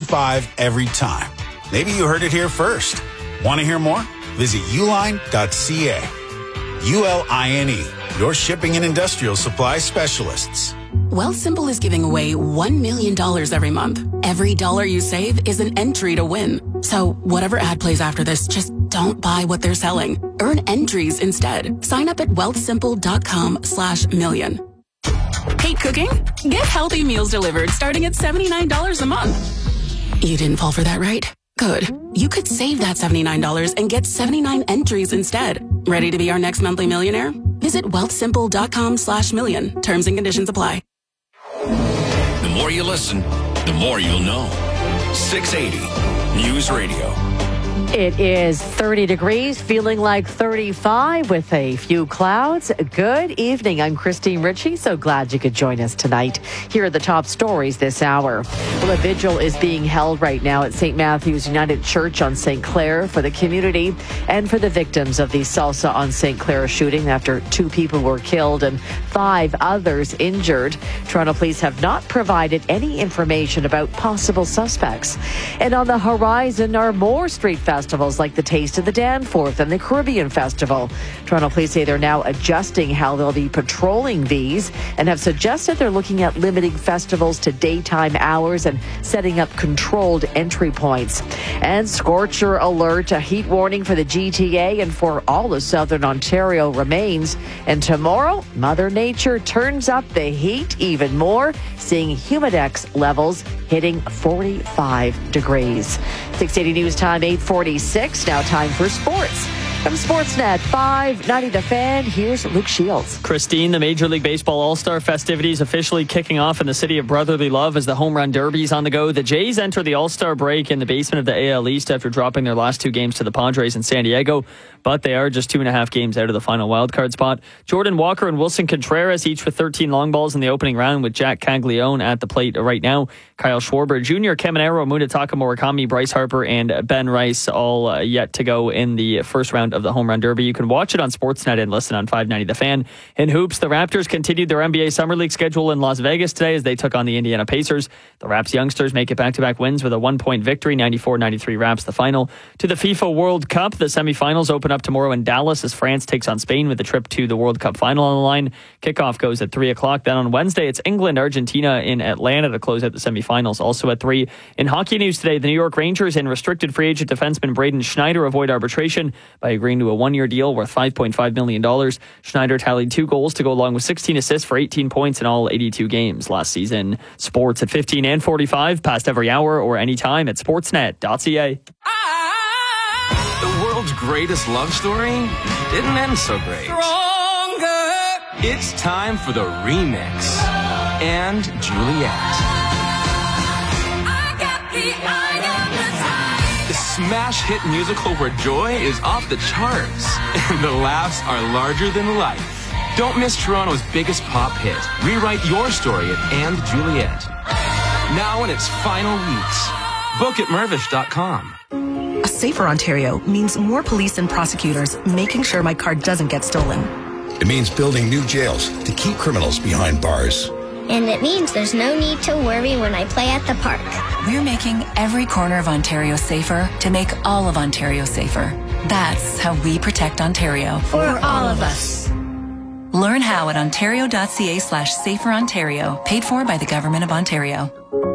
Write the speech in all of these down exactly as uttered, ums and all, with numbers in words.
five every time. Maybe you heard it here first. Want to hear more? Visit uline dot c a. U L I N E, your shipping and industrial supply specialists. Wealthsimple is giving away one million dollars every month. Every dollar you save is an entry to win. So whatever ad plays after this, just don't buy what they're selling. Earn entries instead. Sign up at wealthsimple.com slash million. Hate cooking? Get healthy meals delivered starting at seventy-nine dollars a month. You didn't fall for that, right? Good. You could save that seventy-nine dollars and get seventy-nine entries instead. Ready to be our next monthly millionaire? Visit wealthsimple.com slash million. Terms and conditions apply. The more you listen, the more you'll know. six eighty News Radio. It is thirty degrees, feeling like thirty-five with a few clouds. Good evening. I'm Christine Ritchie. So glad you could join us tonight. Here are the top stories this hour. Well, a vigil is being held right now at Saint Matthew's United Church on Saint Clair for the community and for the victims of the Salsa on Saint Clair shooting after two people were killed and five others injured. Toronto police have not provided any information about possible suspects. And on the horizon are more street festivals. Festivals like the Taste of the Danforth and the Caribbean Festival. Toronto police say they're now adjusting how they'll be patrolling these and have suggested they're looking at limiting festivals to daytime hours and setting up controlled entry points. And scorcher alert, a heat warning for the G T A and for all of Southern Ontario remains. And tomorrow, Mother Nature turns up the heat even more, seeing humidex levels hitting forty-five degrees. six eighty News Time, eight forty-six. Now time for sports. From Sportsnet five ninety The Fan, here's Luke Shields. Christine, the Major League Baseball All-Star festivities officially kicking off in the city of brotherly love as the Home Run Derby's on the go. The Jays enter the All-Star break in the basement of the A L East after dropping their last two games to the Padres in San Diego, but they are just two and a half games out of the final wildcard spot. Jordan Walker and Wilson Contreras each with thirteen long balls in the opening round with Jack Caglione at the plate right now. Kyle Schwarber Junior, Caminero, Munetaka Murakami, Bryce Harper, and Ben Rice all uh, yet to go in the first round of the Home Run Derby. You can watch it on Sportsnet and listen on five ninety The Fan. In hoops, the Raptors continued their N B A Summer League schedule in Las Vegas today as they took on the Indiana Pacers. The Raps youngsters make it back-to-back wins with a one-point victory, ninety-four ninety-three Raps the final. To the FIFA World Cup, the semifinals open up tomorrow in Dallas as France takes on Spain with a trip to the World Cup final on the line. Kickoff goes at three o'clock. Then on Wednesday, it's England-Argentina in Atlanta to close out the semifinals, also at three. In hockey news today, the New York Rangers and restricted free agent defenseman Braden Schneider avoid arbitration by agreeing to a one-year deal worth five point five million dollars. Schneider tallied two goals to go along with sixteen assists for eighteen points in all eighty-two games last season. Sports at fifteen and forty-five, past every hour or anytime at sportsnet dot c a. The world's greatest love story didn't end so great. Stronger. It's time for the remix. And Juliet. I got the eye of the time. The smash hit musical where joy is off the charts and the laughs are larger than life. Don't miss Toronto's biggest pop hit. Rewrite your story at And Juliet. Now in its final weeks. Book at Mirvish dot com. A safer Ontario means more police and prosecutors making sure my car doesn't get stolen. It means building new jails to keep criminals behind bars. And it means there's no need to worry when I play at the park. We're making every corner of Ontario safer to make all of Ontario safer. That's how we protect Ontario. For all of us. Learn how at ontario.ca slash safer Ontario. Paid for by the Government of Ontario.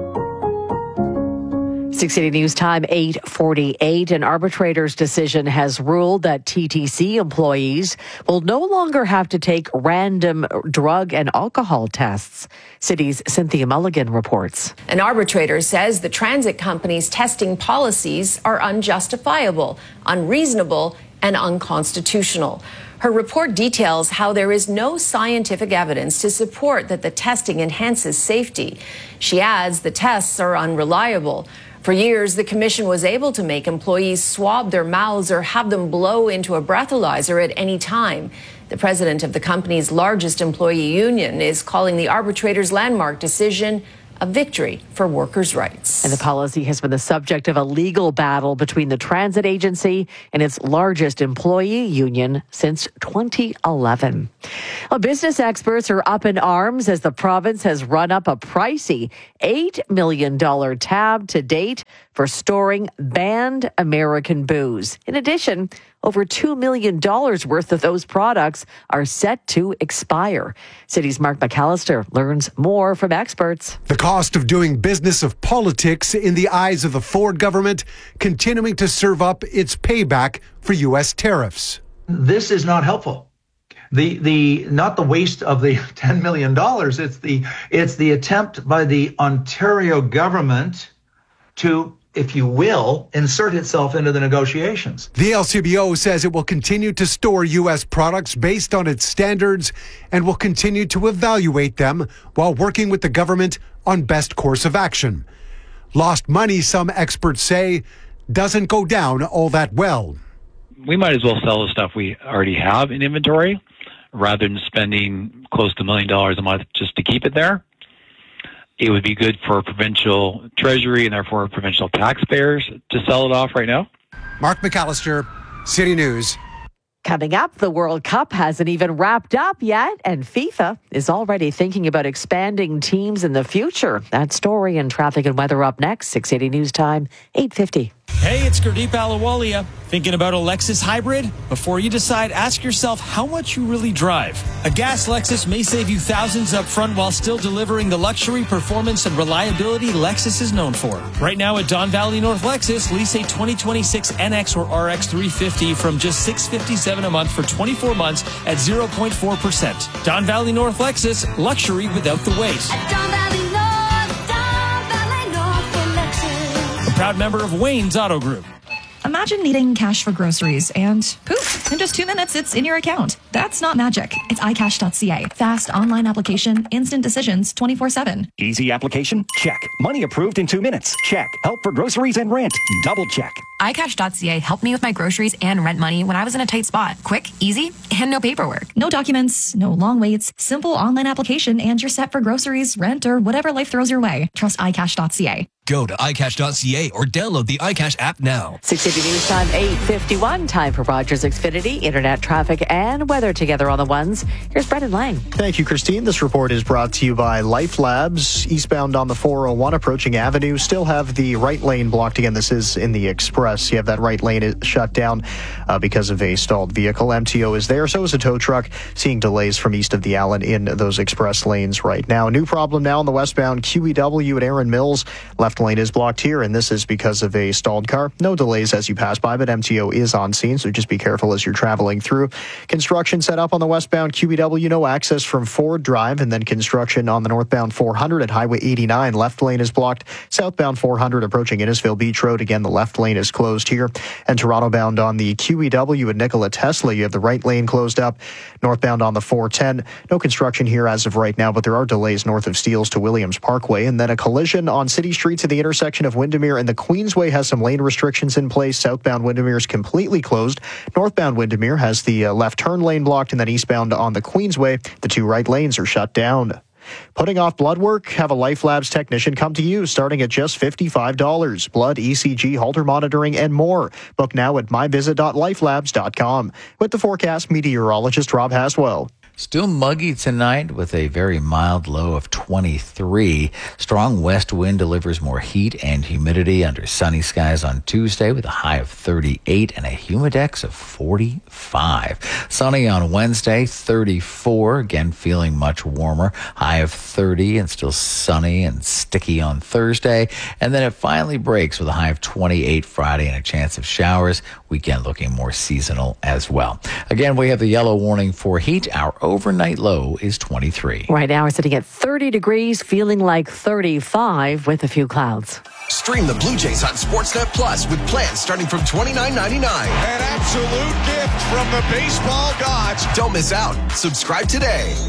six eighty News Time, eight forty-eight. An arbitrator's decision has ruled that T T C employees will no longer have to take random drug and alcohol tests. City's Cynthia Mulligan reports. An arbitrator says the transit company's testing policies are unjustifiable, unreasonable, and unconstitutional. Her report details how there is no scientific evidence to support that the testing enhances safety. She adds the tests are unreliable. For years, the commission was able to make employees swab their mouths or have them blow into a breathalyzer at any time. The president of the company's largest employee union is calling the arbitrator's landmark decision a victory for workers' rights. And the policy has been the subject of a legal battle between the transit agency and its largest employee union since twenty eleven. Well, business experts are up in arms as the province has run up a pricey eight million dollars tab to date for storing banned American booze. In addition, over two million dollars worth of those products are set to expire. City's Mark McAllister learns more from experts. The cost of doing business of politics in the eyes of the Ford government continuing to serve up its payback for U S tariffs. This is not helpful. The the not the waste of the ten million dollars, it's the it's the attempt by the Ontario government to, if you will, insert itself into the negotiations. The L C B O says it will continue to store U S products based on its standards and will continue to evaluate them while working with the government on best course of action. Lost money, some experts say, doesn't go down all that well. We might as well sell the stuff we already have in inventory rather than spending close to a million dollars a month just to keep it there. It would be good for provincial treasury and therefore provincial taxpayers to sell it off right now. Mark McAllister, City News. Coming up, the World Cup hasn't even wrapped up yet, and FIFA is already thinking about expanding teams in the future. That story and traffic and weather up next. six eighty News Time, eight fifty. Hey, it's Gurdeep Ahluwalia. Thinking about a Lexus hybrid? Before you decide, ask yourself how much you really drive. A gas Lexus may save you thousands up front while still delivering the luxury, performance, and reliability Lexus is known for. Right now at Don Valley North Lexus, lease a twenty twenty-six N X or R X three fifty from just six hundred fifty-seven dollars a month for twenty-four months at zero point four percent. Don Valley North Lexus, luxury without the wait. Don Valley North, Don Valley North Lexus. A proud member of Wayne's Auto Group. Imagine needing cash for groceries and poof, in just two minutes, it's in your account. That's not magic. It's i cash dot c a. Fast online application, instant decisions, twenty-four seven. Easy application? Check. Money approved in two minutes? Check. Help for groceries and rent? Double check. i cash dot c a helped me with my groceries and rent money when I was in a tight spot. Quick, easy, and no paperwork. No documents, no long waits, simple online application, and you're set for groceries, rent, or whatever life throws your way. Trust i cash dot c a. Go to i cash dot c a or download the iCash app now. six eighty News Time, eight fifty-one. Time for Rogers Xfinity, internet traffic and weather together on the ones. Here's Brendan Lang. Thank you, Christine. This report is brought to you by Life Labs. Eastbound on the four oh one approaching Avenue. Still have the right lane blocked again. This is in the Express. You have that right lane shut down uh, because of a stalled vehicle. M T O is there. So is a tow truck. Seeing delays from east of the Allen in those express lanes right now. New problem now on the westbound Q E W at Aaron Mills. Left lane is blocked here, and this is because of a stalled car. No delays as you pass by, but M T O is on scene, so just be careful as you're traveling through. Construction set up on the westbound Q E W. No access from Ford Drive, and then construction on the northbound four hundred at Highway eighty-nine. Left lane is blocked. Southbound four hundred approaching Innisfil Beach Road. Again, the left lane is closed here. And Toronto bound on the Q E W at Nikola Tesla. You have the right lane closed up. Northbound on the four ten. No construction here as of right now, but there are delays north of Steeles to Williams Parkway. And then a collision on City Streets at the intersection of Windermere and the Queensway has some lane restrictions in place. Southbound Windermere is completely closed. Northbound Windermere has the uh, left turn lane blocked, and then eastbound on the Queensway, the two right lanes are shut down. Putting off blood work? Have a Life Labs technician come to you starting at just fifty-five dollars. Blood, E C G, Holter monitoring, and more. Book now at my visit dot life labs dot com. With the forecast, meteorologist Rob Haswell. Still muggy tonight with a very mild low of twenty-three. Strong west wind delivers more heat and humidity under sunny skies on Tuesday with a high of thirty-eight and a humidex of forty-five. Sunny on Wednesday, thirty-four. Again, feeling much warmer. High of thirty and still sunny and sticky on Thursday. And then it finally breaks with a high of twenty-eight Friday and a chance of showers. Weekend looking more seasonal as well. Again, we have the yellow warning for heat. Our overnight low is twenty-three. Right now we're sitting at thirty degrees, feeling like thirty-five with a few clouds. Stream the Blue Jays on Sportsnet Plus with plans starting from twenty-nine ninety-nine. An absolute gift from the baseball gods. Don't miss out. Subscribe today. Hi.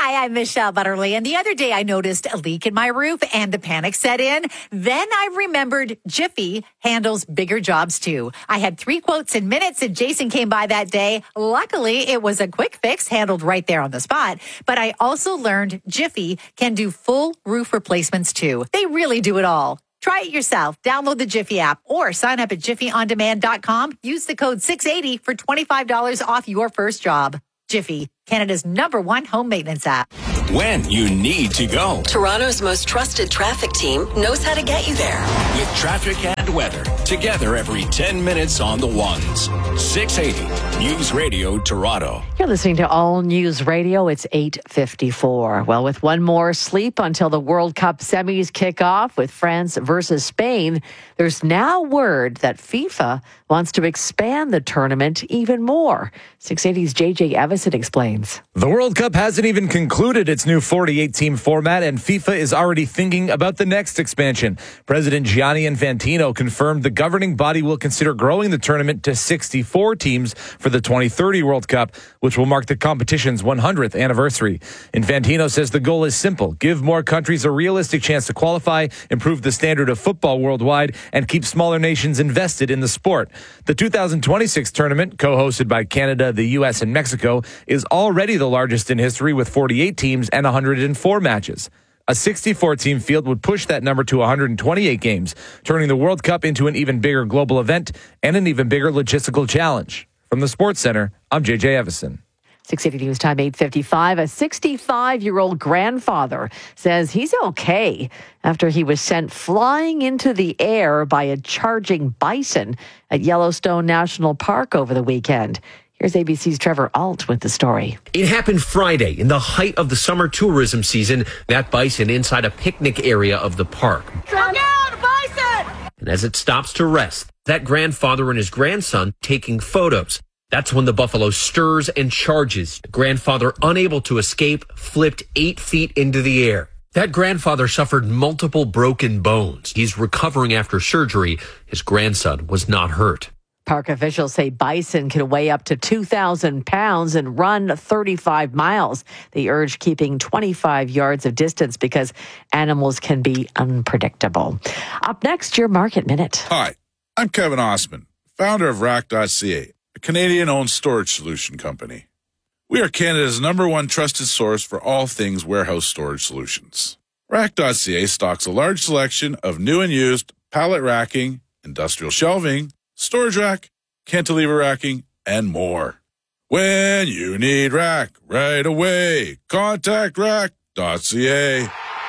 Hi, I'm Michelle Butterly, and the other day I noticed a leak in my roof and the panic set in. Then I remembered Jiffy handles bigger jobs too. I had three quotes in minutes and Jason came by that day. Luckily, it was a quick fix handled right there on the spot. But I also learned Jiffy can do full roof replacements too. They really do it all. Try it yourself. Download the Jiffy app or sign up at jiffy on demand dot com. Use the code six eighty for twenty-five dollars off your first job. Jiffy, Canada's number one home maintenance app. When you need to go. Toronto's most trusted traffic team knows how to get you there. With traffic and weather. Together every ten minutes on the ones. six eighty News Radio Toronto. You're listening to All News Radio. It's eight fifty-four. Well, with one more sleep until the World Cup semis kick off with France versus Spain, there's now word that FIFA wants to expand the tournament even more. six eighty's J J Evison explains. The World Cup hasn't even concluded its new forty-eight team format, and FIFA is already thinking about the next expansion. President Gianni Infantino confirmed the governing body will consider growing the tournament to sixty-four teams for the twenty thirty World Cup, which will mark the competition's one hundredth anniversary. Infantino says the goal is simple: give more countries a realistic chance to qualify, improve the standard of football worldwide, and keep smaller nations invested in the sport. The two thousand twenty-six tournament, co-hosted by Canada, the U S, and Mexico, is already the largest in history with forty-eight teams and one hundred four matches. A sixty-four team field would push that number to one hundred twenty-eight games, turning the World Cup into an even bigger global event and an even bigger logistical challenge. From the Sports Center, I'm J J Evison. six eighty News Time, eight fifty-five. A sixty-five-year-old grandfather says he's okay after he was sent flying into the air by a charging bison at Yellowstone National Park over the weekend. Here's A B C's Trevor Alt with the story. It happened Friday in the height of the summer tourism season. That bison inside a picnic area of the park. Look out, bison! And as it stops to rest, that grandfather and his grandson taking photos. That's when the buffalo stirs and charges. The grandfather, unable to escape, flipped eight feet into the air. That grandfather suffered multiple broken bones. He's recovering after surgery. His grandson was not hurt. Park officials say bison can weigh up to two thousand pounds and run thirty-five miles. They urge keeping twenty-five yards of distance because animals can be unpredictable. Up next, your Market Minute. Hi, I'm Kevin Osman, founder of rack dot c a, a Canadian-owned storage solution company. We are Canada's number one trusted source for all things warehouse storage solutions. rack dot c a stocks a large selection of new and used pallet racking, industrial shelving, storage rack, cantilever racking, and more. When you need rack right away, contact rack dot c a.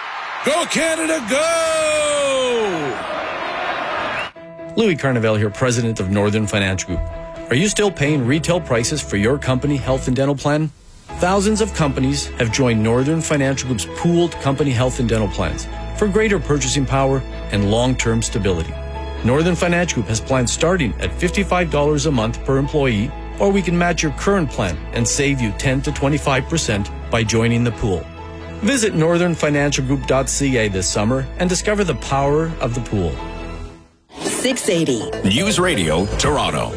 Go Canada, go! Louis Carnevale here, president of Northern Financial Group. Are you still paying retail prices for your company health and dental plan? Thousands of companies have joined Northern Financial Group's pooled company health and dental plans for greater purchasing power and long-term stability. Northern Financial Group has plans starting at fifty-five dollars a month per employee, or we can match your current plan and save you ten to twenty-five percent by joining the pool. Visit northern financial group dot c a this summer and discover the power of the pool. six eighty News Radio Toronto.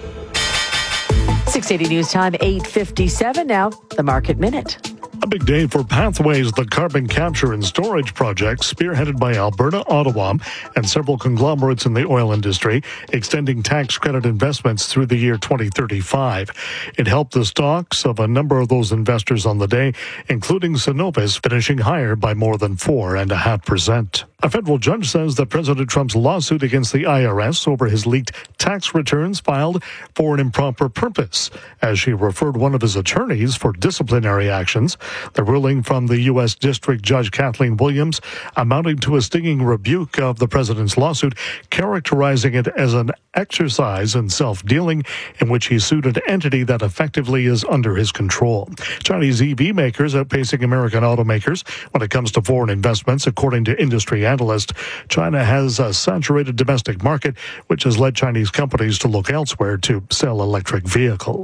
six eighty News Time, eight fifty-seven now, the Market Minute. A big day for Pathways, the carbon capture and storage project spearheaded by Alberta, Ottawa, and several conglomerates in the oil industry, extending tax credit investments through the year twenty thirty-five. It helped the stocks of a number of those investors on the day, including Cenovus, finishing higher by more than four point five percent. A federal judge says that President Trump's lawsuit against the I R S over his leaked tax returns filed for an improper purpose, as she referred one of his attorneys for disciplinary actions. The ruling from the U S District Judge Kathleen Williams, amounting to a stinging rebuke of the president's lawsuit, characterizing it as an exercise in self-dealing in which he sued an entity that effectively is under his control. Chinese E V makers outpacing American automakers when it comes to foreign investments, according to industry analysts. China has a saturated domestic market, which has led Chinese companies to look elsewhere to sell electric vehicles.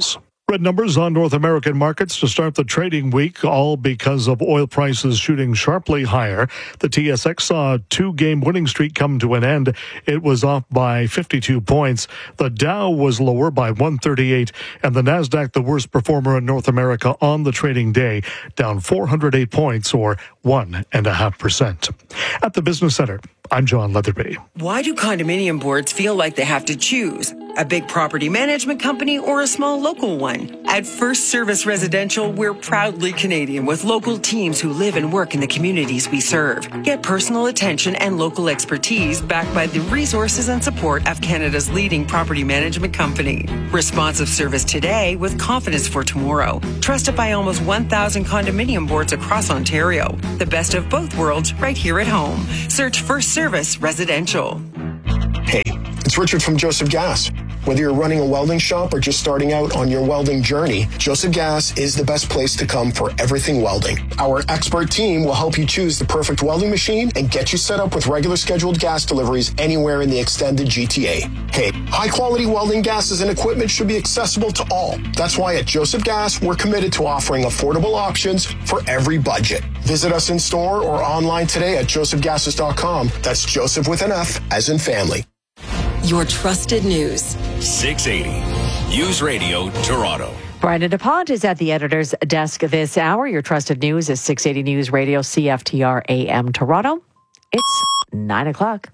Red numbers on North American markets to start the trading week, all because of oil prices shooting sharply higher. The T S X saw a two-game winning streak come to an end. It was off by fifty-two points. The Dow was lower by one thirty-eight, and the Nasdaq, the worst performer in North America on the trading day, down four hundred eight points, or one and a half percent. At the Business Center, I'm John Leatherby. Why do condominium boards feel like they have to choose? A big property management company or a small local one? At First Service Residential, we're proudly Canadian with local teams who live and work in the communities we serve. Get personal attention and local expertise backed by the resources and support of Canada's leading property management company. Responsive service today with confidence for tomorrow. Trusted by almost one thousand condominium boards across Ontario. The best of both worlds right here at home. Search First Service Residential. Hey, it's Richard from Joseph Gas. Whether you're running a welding shop or just starting out on your welding journey, Joseph Gas is the best place to come for everything welding. Our expert team will help you choose the perfect welding machine and get you set up with regular scheduled gas deliveries anywhere in the extended G T A. Hey, high-quality welding gases and equipment should be accessible to all. That's why at Joseph Gas, we're committed to offering affordable options for every budget. Visit us in store or online today at joseph gases dot com. That's Joseph with an F, as in family. Your trusted news. six eighty News Radio Toronto. Brandon DuPont is at the editor's desk this hour. Your trusted news is six eighty News Radio, C F T R A M Toronto. It's nine o'clock.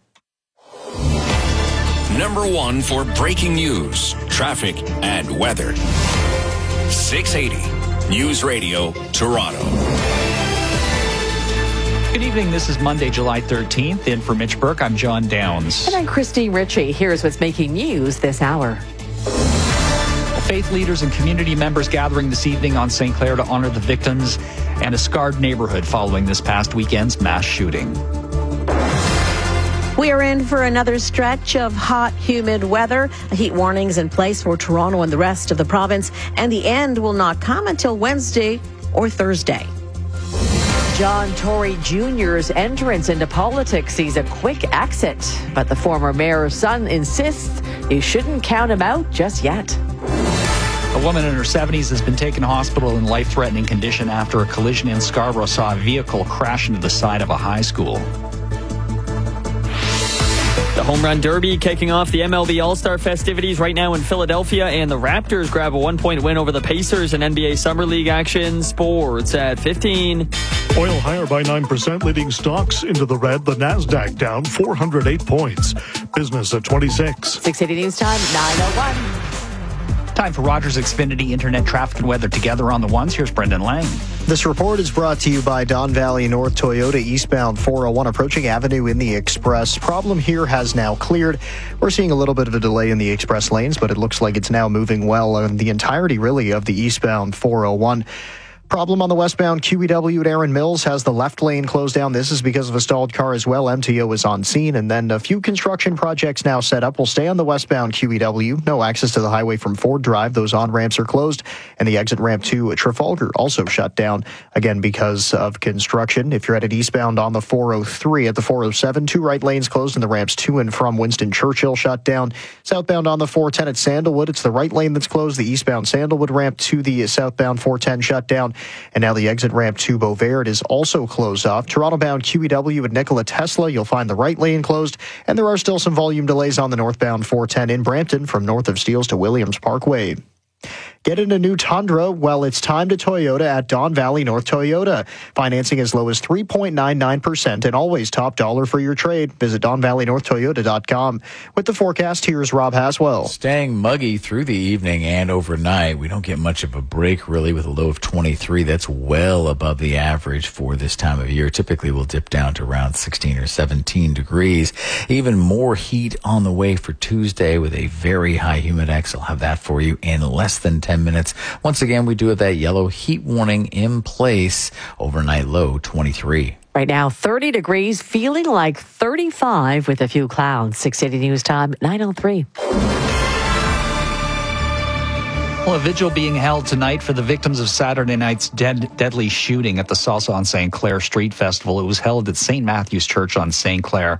Number one for breaking news, traffic, and weather. six eighty News Radio Toronto. Good evening. This is Monday, July thirteenth. In for Mitch Burke, I'm John Downs. And I'm Christine Ritchie. Here's what's making news this hour. Faith leaders and community members gathering this evening on Saint Clair to honor the victims and a scarred neighborhood following this past weekend's mass shooting. We are in for another stretch of hot, humid weather. Heat warnings in place for Toronto and the rest of the province, and the end will not come until Wednesday or Thursday. John Tory Junior's entrance into politics sees a quick exit, but the former mayor's son insists you shouldn't count him out just yet. A woman in her seventies has been taken to hospital in life-threatening condition after a collision in Scarborough saw a vehicle crash into the side of a high school. The Home Run Derby kicking off the M L B All-Star festivities right now in Philadelphia, and the Raptors grab a one-point win over the Pacers in N B A Summer League action. Sports at fifteen. Oil higher by nine percent, leading stocks into the red. The Nasdaq down four hundred eight points. Business at twenty-six. six eighty News Time, nine oh one. Time for Rogers Xfinity Internet traffic and weather together on the ones. Here's Brendan Lang. This report is brought to you by Don Valley North Toyota, eastbound four oh one, approaching Avenue in the Express. Problem here has now cleared. We're seeing a little bit of a delay in the express lanes, but it looks like it's now moving well in the entirety, really, of the eastbound four oh one. Problem on the westbound Q E W at Erin Mills has the left lane closed down. This is because of a stalled car as well. M T O is on scene. And then a few construction projects now set up. We'll stay on the westbound Q E W. No access to the highway from Ford Drive. Those on-ramps are closed. And the exit ramp to Trafalgar also shut down, again, because of construction. If you're headed eastbound on the four oh three at the four oh seven, two right lanes closed and the ramps to and from Winston Churchill shut down. Southbound on the four ten at Sandalwood, it's the right lane that's closed. The eastbound Sandalwood ramp to the southbound four ten shut down. And now the exit ramp to Beauvert is also closed off. Toronto-bound Q E W at Nikola Tesla, you'll find the right lane closed. And there are still some volume delays on the northbound four ten in Brampton from north of Steeles to Williams Parkway. Get in a new Tundra? Well, it's time to Toyota at Don Valley North Toyota. Financing as low as three point nine nine percent and always top dollar for your trade. Visit don valley north toyota dot com. With the forecast, here's Rob Haswell. Staying muggy through the evening and overnight. We don't get much of a break, really, with a low of twenty-three. That's well above the average for this time of year. Typically, we'll dip down to around sixteen or seventeen degrees. Even more heat on the way for Tuesday with a very high humidex. I'll have that for you in less than ten minutes. Once again, we do have that yellow heat warning in place. Overnight low twenty-three. Right now, thirty degrees, feeling like thirty-five with a few clouds. six eighty News Time, nine oh three. Well, a vigil being held tonight for the victims of Saturday night's dead, deadly shooting at the Salsa on Saint Clair Street Festival. It was held at Saint Matthew's Church on Saint Clair.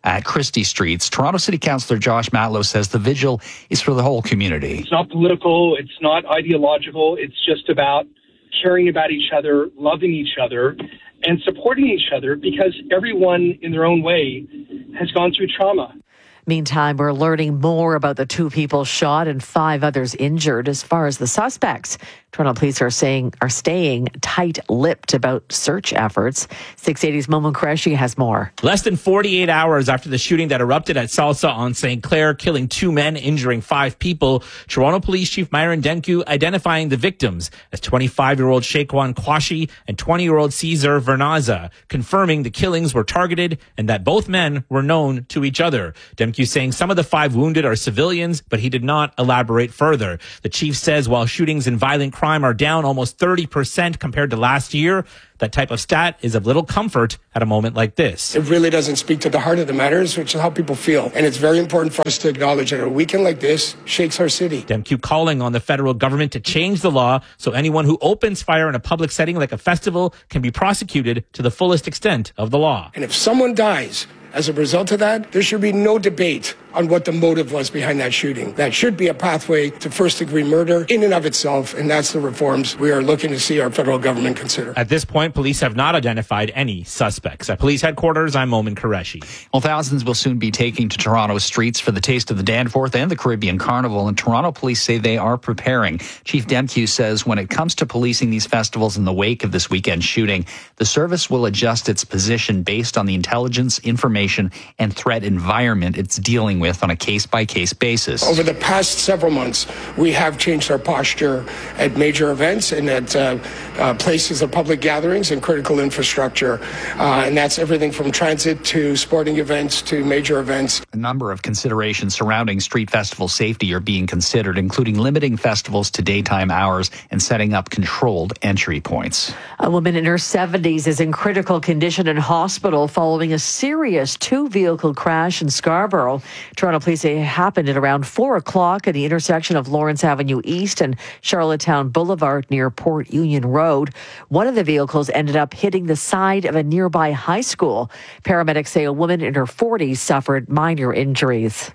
at Christie Streets. Toronto City Councillor Josh Matlow says the vigil is for the whole community. It's not political. It's not ideological. It's just about caring about each other, loving each other, and supporting each other, because everyone in their own way has gone through trauma. Meantime, we're learning more about the two people shot and five others injured. As far as the suspects, Toronto police are saying are staying tight-lipped about search efforts. six eighty's Momo Qureshi has more. Less than forty-eight hours after the shooting that erupted at Salsa on Saint Clair, killing two men, injuring five people, Toronto Police Chief Myron Denku identifying the victims as twenty-five-year-old Shaquan Kwashi and twenty-year-old Cesar Vernaza, confirming the killings were targeted and that both men were known to each other. Denku saying some of the five wounded are civilians, but he did not elaborate further. The chief says while shootings and violent crime are down almost thirty percent compared to last year, that type of stat is of little comfort at a moment like this. It really doesn't speak to the heart of the matters, which is how people feel. And it's very important for us to acknowledge that a weekend like this shakes our city. Demke calling on the federal government to change the law so anyone who opens fire in a public setting like a festival can be prosecuted to the fullest extent of the law. And if someone dies as a result of that, there should be no debate on what the motive was behind that shooting. That should be a pathway to first-degree murder in and of itself, and that's the reforms we are looking to see our federal government consider. At this point, police have not identified any suspects. At police headquarters, I'm Momin Qureshi. Well, thousands will soon be taking to Toronto's streets for the Taste of the Danforth and the Caribbean Carnival, and Toronto police say they are preparing. Chief Demke says when it comes to policing these festivals in the wake of this weekend shooting, the service will adjust its position based on the intelligence, information, and threat environment it's dealing with on a case-by-case basis. Over the past several months, we have changed our posture at major events and at uh, uh, places of public gatherings and critical infrastructure. Uh, and that's everything from transit to sporting events to major events. A number of considerations surrounding street festival safety are being considered, including limiting festivals to daytime hours and setting up controlled entry points. A woman in her seventies is in critical condition in hospital following a serious two-vehicle crash in Scarborough. Toronto police say it happened at around four o'clock at the intersection of Lawrence Avenue East and Charlottetown Boulevard near Port Union Road. One of the vehicles ended up hitting the side of a nearby high school. Paramedics say a woman in her forties suffered minor injuries.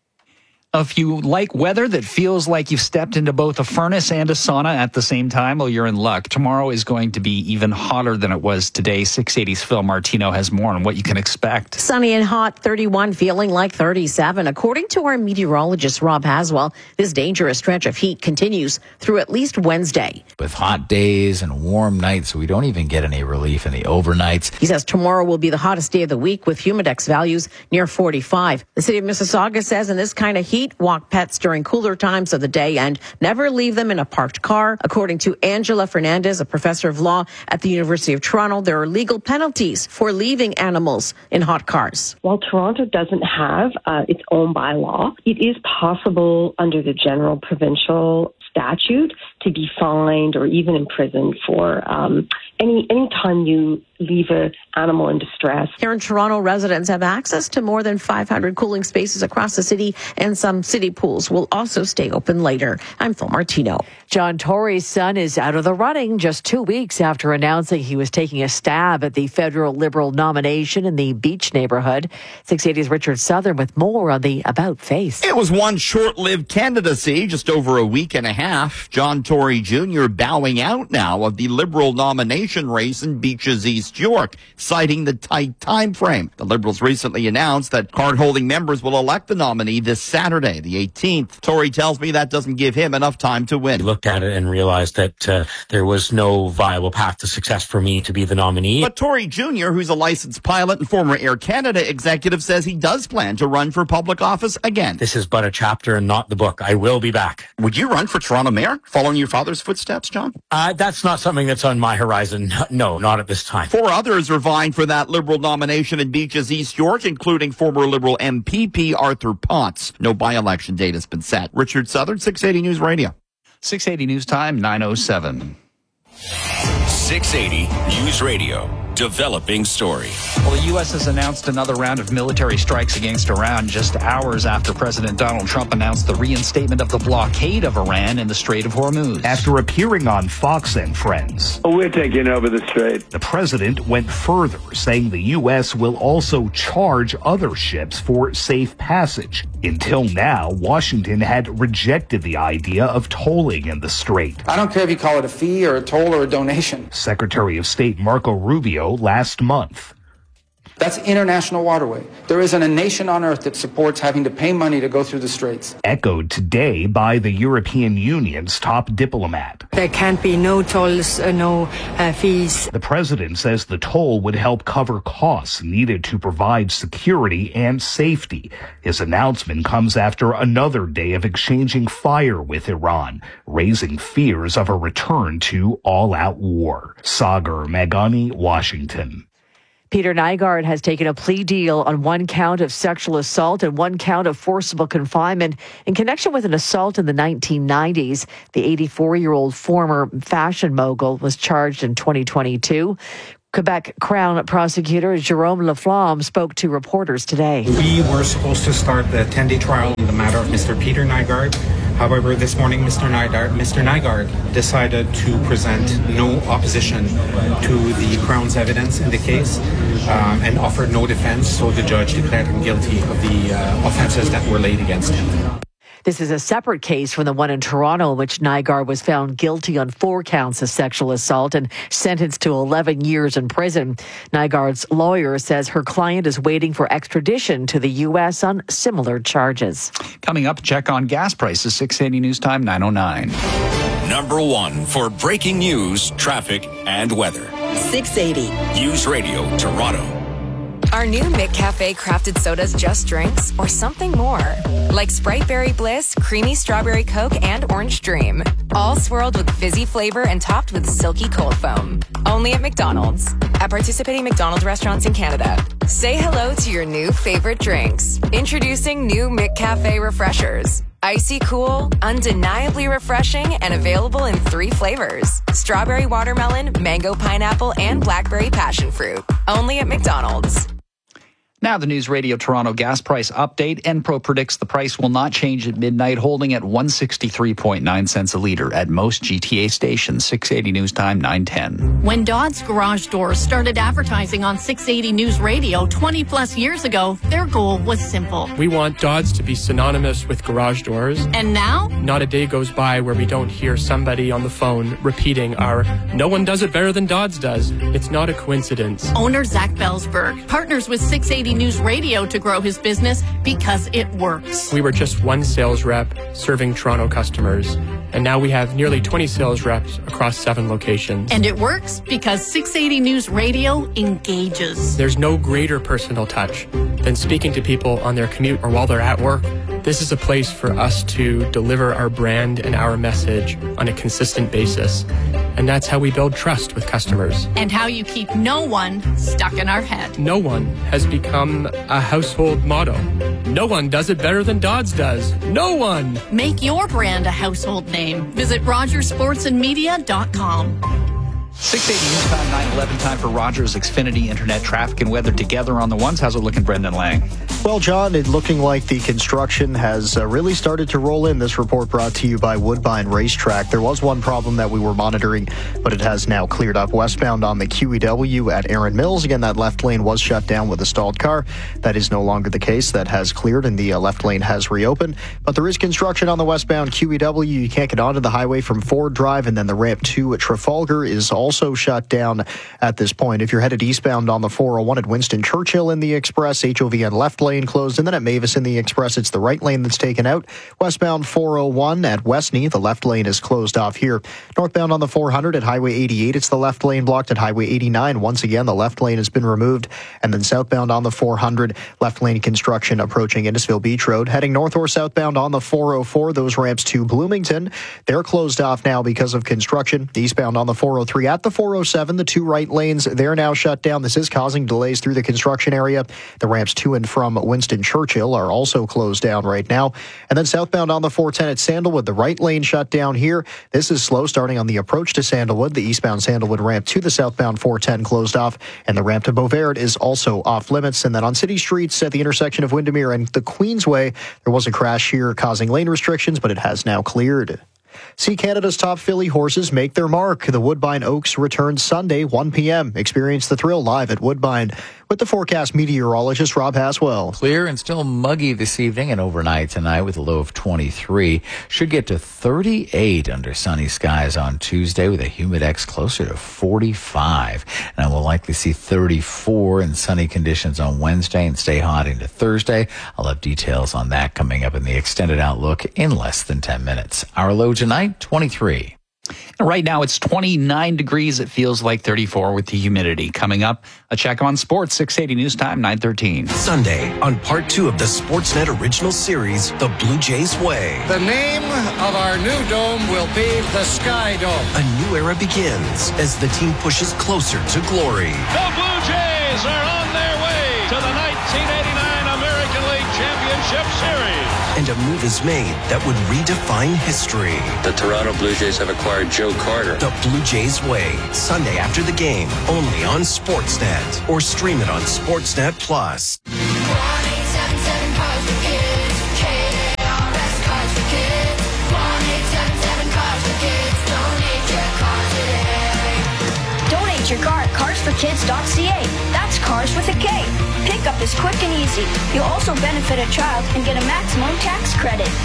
If you like weather that feels like you've stepped into both a furnace and a sauna at the same time, well, you're in luck. Tomorrow is going to be even hotter than it was today. six eighty's Phil Martino has more on what you can expect. Sunny and hot, thirty-one, feeling like thirty-seven. According to our meteorologist, Rob Haswell, this dangerous stretch of heat continues through at least Wednesday. With hot days and warm nights, we don't even get any relief in the overnights. He says tomorrow will be the hottest day of the week with humidex values near forty-five. The city of Mississauga says in this kind of heat, walk pets during cooler times of the day and never leave them in a parked car. According to Angela Fernandez, a professor of law at the University of Toronto, there are legal penalties for leaving animals in hot cars. While Toronto doesn't have uh, its own bylaw, it is possible under the general provincial statute to be fined or even imprisoned for um, any any time you leave an animal in distress. Here in Toronto, residents have access to more than five hundred cooling spaces across the city, and some city pools will also stay open later. I'm Phil Martino. John Tory's son is out of the running just two weeks after announcing he was taking a stab at the federal Liberal nomination in the Beach neighborhood. six eighty's Richard Southern with more on the about face. It was one short-lived candidacy, just over a week and a half. John Tory Junior bowing out now of the Liberal nomination race in Beach's East York, citing the tight time frame. The Liberals recently announced that card-holding members will elect the nominee this Saturday, the eighteenth. Tory tells me that doesn't give him enough time to win. We looked at it and realized that uh, there was no viable path to success for me to be the nominee. But Tory Junior, who's a licensed pilot and former Air Canada executive, says he does plan to run for public office again. This is but a chapter and not the book. I will be back. Would you run for Toronto mayor, following your father's footsteps, John? Uh, that's not something that's on my horizon. No, not at this time. Four others are vying for that Liberal nomination in Beach's East York, including former Liberal M P P Arthur Potts. No by-election date has been set. Richard Southern, six eighty News Radio. six eighty News Time, nine oh seven. six eighty News Radio. developing story. Well, the U S has announced another round of military strikes against Iran just hours after President Donald Trump announced the reinstatement of the blockade of Iran in the Strait of Hormuz. After appearing on Fox and Friends, we're taking over the strait. The president went further, saying the U S will also charge other ships for safe passage. Until now, Washington had rejected the idea of tolling in the strait. I don't care if you call it a fee or a toll or a donation. Secretary of State Marco Rubio last month. That's international waterway. There isn't a nation on earth that supports having to pay money to go through the straits. Echoed today by the European Union's top diplomat. There can't be no tolls, uh, no uh, fees. The president says the toll would help cover costs needed to provide security and safety. His announcement comes after another day of exchanging fire with Iran, raising fears of a return to all-out war. Sagar Meghani, Washington. Peter Nygard has taken a plea deal on one count of sexual assault and one count of forcible confinement in connection with an assault in the nineteen nineties. The eighty-four-year-old former fashion mogul was charged in twenty twenty-two. Quebec Crown prosecutor Jerome Laflamme spoke to reporters today. We were supposed to start the ten-day trial in the matter of Mister Peter Nygard. However, this morning, Mister Nygard, Mister Nygard decided to present no opposition to the Crown's evidence in the case um, and offered no defense, so the judge declared him guilty of the uh, offenses that were laid against him. This is a separate case from the one in Toronto in which Nygard was found guilty on four counts of sexual assault and sentenced to eleven years in prison. Nygard's lawyer says her client is waiting for extradition to the U S on similar charges. Coming up, check on gas prices, six eighty News Time, nine oh nine. Number one for breaking news, traffic, and weather. six eighty. News Radio Toronto. Are new McCafe crafted sodas just drinks or something more? Like Sprite Berry Bliss, Creamy Strawberry Coke, and Orange Dream. All swirled with fizzy flavor and topped with silky cold foam. Only at McDonald's. At participating McDonald's restaurants in Canada. Say hello to your new favorite drinks. Introducing new McCafe Refreshers. Icy cool, undeniably refreshing, and available in three flavors. Strawberry watermelon, mango pineapple, and blackberry passion fruit. Only at McDonald's. Now the News Radio Toronto gas price update. Enpro predicts the price will not change at midnight, holding at one hundred sixty-three point nine cents a litre at most G T A stations. six eighty News Time, nine ten. When Dodds Garage Doors started advertising on six eighty News Radio twenty plus years ago, their goal was simple. We want Dodds to be synonymous with garage doors. And now? Not a day goes by where we don't hear somebody on the phone repeating our "no one does it better than Dodds does." It's not a coincidence. Owner Zach Belsberg partners with six eighty News Radio to grow his business because it works. We were just one sales rep serving Toronto customers, and now we have nearly twenty sales reps across seven locations. And it works because six eighty News Radio engages. There's no greater personal touch than speaking to people on their commute or while they're at work. This is a place for us to deliver our brand and our message on a consistent basis. And that's how we build trust with customers. And how you keep no one stuck in our head. No one has become a household motto. No one does it better than Dodds does. No one! Make your brand a household name. Visit rogers sports and media dot com. six eighty News Time, nine eleven. Time for Rogers Xfinity Internet traffic and weather together on the ones. How's it looking, Brendan Lang? Well, John, it looking like the construction has uh, really started to roll in. This report brought to you by Woodbine Racetrack. There was one problem that we were monitoring, but it has now cleared up. Westbound on the Q E W at Erin Mills. Again, that left lane was shut down with a stalled car. That is no longer the case. That has cleared and the uh, left lane has reopened. But there is construction on the westbound Q E W. You can't get onto the highway from Ford Drive, and then the ramp two at Trafalgar is also shut down at this point. If you're headed eastbound on the four oh one at Winston Churchill in the Express, H O V N left lane closed, and then at Mavis in the Express, it's the right lane that's taken out. Westbound four oh one at Westney, the left lane is closed off here. Northbound on the four hundred at Highway eighty-eight, it's the left lane blocked at Highway eighty-nine. Once again, the left lane has been removed. And then southbound on the four hundred, left lane construction approaching Innisfil Beach Road. Heading north or southbound on the four oh four, those ramps to Bloomington, they're closed off now because of construction. Eastbound on the four oh three at at the four oh seven, the two right lanes, they're now shut down. This is causing delays through the construction area. The ramps to and from Winston Churchill are also closed down right now. And then southbound on the four ten at Sandalwood, the right lane shut down here. This is slow starting on the approach to Sandalwood. The eastbound Sandalwood ramp to the southbound four ten closed off, and the ramp to Beauvert is also off limits. And then on city streets at the intersection of Windermere and the Queensway, there was a crash here causing lane restrictions, but it has now cleared. See Canada's top filly horses make their mark. The Woodbine Oaks returns Sunday, one p.m. Experience the thrill live at Woodbine with the forecast meteorologist Rob Haswell. Clear and still muggy this evening and overnight tonight with a low of twenty-three. Should get to thirty-eight under sunny skies on Tuesday with a humidex closer to forty-five. And we'll likely see thirty-four in sunny conditions on Wednesday and stay hot into Thursday. I'll have details on that coming up in the extended outlook in less than ten minutes. Our low tonight, twenty-three. Right now, it's twenty-nine degrees. It feels like thirty-four with the humidity. Coming up, a check on sports, six eighty News Time, nine thirteen. Sunday, on part two of the Sportsnet original series, The Blue Jays Way. The name of our new dome will be the Sky Dome. A new era begins as the team pushes closer to glory. The Blue Jays are on their way to the nineteen eighty-nine American League Championship Series. And a move is made that would redefine history. The Toronto Blue Jays have acquired Joe Carter. The Blue Jays Way, Sunday after the game, only on Sportsnet. Or stream it on Sportsnet Plus. Donate your car at cars for kids dot c a. That's cars with a K. Pickup is quick and easy. You'll also benefit a child and get a maximum tax credit.